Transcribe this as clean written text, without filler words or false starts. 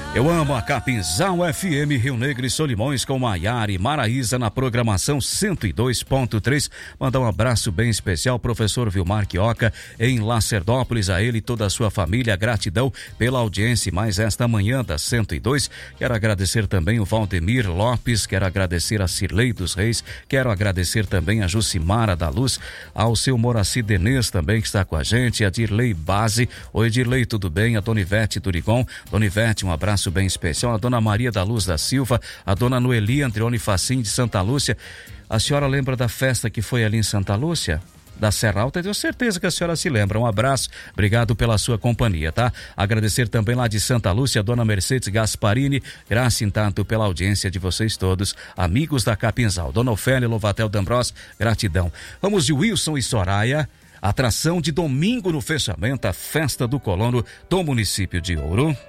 Eu amo a Capinzal FM, Rio Negro e Solimões, com Maiara e Maraísa na programação 102.3. Mandar um abraço bem especial ao professor Vilmar Quioca em Lacerdópolis, a ele e toda a sua família. Gratidão pela audiência mais esta manhã da 102. Quero agradecer também o Valdemir Lopes, quero agradecer a Cirlei dos Reis, quero agradecer também a Jucimara da Luz, ao seu Moraci Denês também que está com a gente, a Dirley Base. Oi, Dirley, tudo bem? A Dona Ivete Durigon. Dona Ivete, um abraço bem especial. A Dona Maria da Luz da Silva, a Dona Noeli Andreoni Facim de Santa Lúcia. A senhora lembra da festa que foi ali em Santa Lúcia? Da Serra Alta? Eu tenho certeza que a senhora se lembra. Um abraço, obrigado pela sua companhia, tá? Agradecer também lá de Santa Lúcia, a Dona Mercedes Gasparini, graça em tanto pela audiência de vocês todos, amigos da Capinzal. Dona Ofélia Lovatel D'Ambros, gratidão. Vamos de Wilson e Soraya. Atração de domingo no fechamento, a Festa do Colono do município de Ouro.